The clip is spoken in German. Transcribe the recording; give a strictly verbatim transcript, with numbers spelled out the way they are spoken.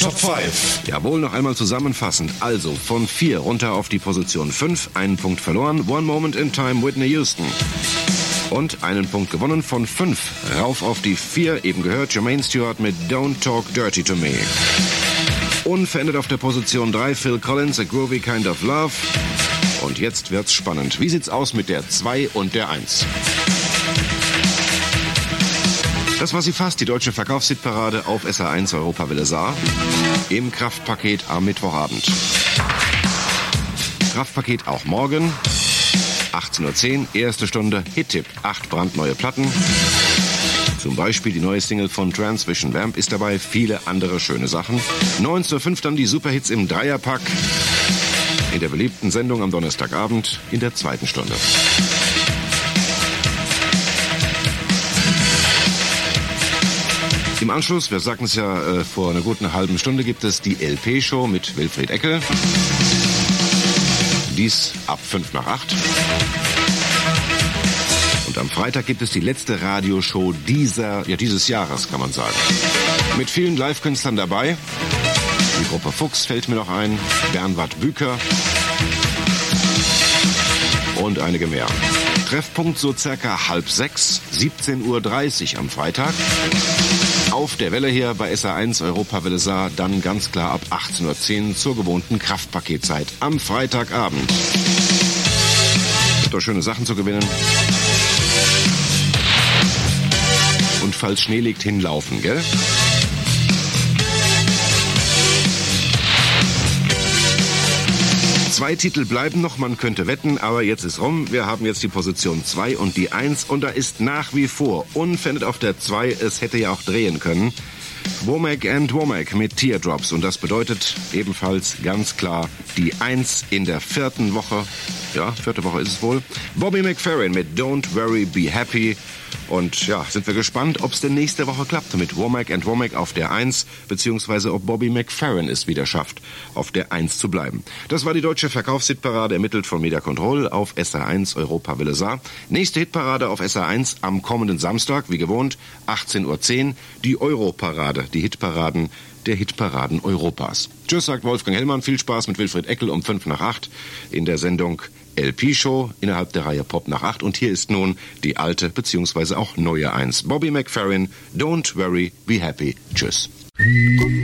Top fünf. Jawohl, noch einmal zusammenfassend. Also von vier runter auf die Position fünf, einen Punkt verloren. One Moment in Time, Whitney Houston. Und einen Punkt gewonnen von fünf. Rauf auf die vier, eben gehört, Jermaine Stewart mit Don't Talk Dirty to Me. Unverändert auf der Position drei, Phil Collins, A Groovy Kind of Love. Und jetzt wird's spannend. Wie sieht's aus mit der zwei und der eins? Das war sie fast, die deutsche Verkaufshitparade auf S R eins Europawelle Saar im Kraftpaket am Mittwochabend. Kraftpaket auch morgen, achtzehn Uhr zehn, erste Stunde Hit-Tipp, acht brandneue Platten. Zum Beispiel die neue Single von Transvision Vamp ist dabei, viele andere schöne Sachen. neunzehn Uhr fünf dann die Superhits im Dreierpack in der beliebten Sendung am Donnerstagabend in der zweiten Stunde. Im Anschluss, wir sagten es ja äh, vor einer guten halben Stunde, gibt es die L P-Show mit Wilfried Eckel. Dies ab fünf nach acht. Und am Freitag gibt es die letzte Radioshow dieser, ja, dieses Jahres, kann man sagen. Mit vielen Live-Künstlern dabei. Die Gruppe Fuchs fällt mir noch ein, Bernward Büker und einige mehr. Treffpunkt so circa halb sechs, siebzehn Uhr dreißig am Freitag. Auf der Welle hier bei S R eins Europawelle Saar, dann ganz klar ab achtzehn Uhr zehn zur gewohnten Kraftpaketzeit am Freitagabend. Gibt doch schöne Sachen zu gewinnen. Und falls Schnee liegt, hinlaufen, gell? Zwei Titel bleiben noch, man könnte wetten, aber jetzt ist rum. Wir haben jetzt die Position zwei und die eins und da ist nach wie vor unverändert auf der zwei, es hätte ja auch drehen können. Womack and Womack mit Teardrops und das bedeutet ebenfalls ganz klar die eins in der vierten Woche. Ja, vierte Woche ist es wohl. Bobby McFerrin mit Don't Worry, Be Happy. Und ja, sind wir gespannt, ob es denn nächste Woche klappt mit Womack and Womack auf der eins, beziehungsweise ob Bobby McFerrin es wieder schafft, auf der eins zu bleiben. Das war die deutsche Verkaufshitparade, ermittelt von Media Control auf S R eins Europawelle Saar. Nächste Hitparade auf S R eins am kommenden Samstag, wie gewohnt, achtzehn Uhr zehn, die Europarade, die Hitparaden der Hitparaden Europas. Tschüss, sagt Wolfgang Hellmann, viel Spaß mit Wilfried Eckel um fünf nach acht in der Sendung L P-Show innerhalb der Reihe Pop nach acht. Und hier ist nun die alte bzw. auch neue eins. Bobby McFerrin, Don't Worry, Be Happy. Tschüss.